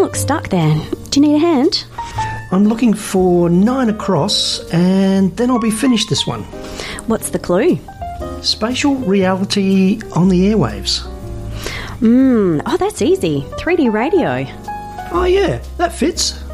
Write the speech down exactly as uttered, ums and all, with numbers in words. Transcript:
look stuck there. Do you need a hand? I'm looking for nine across, and then I'll be finished this one. What's the clue? Spatial reality on the airwaves. Hmm, oh, that's easy. three D radio. Oh yeah, that fits.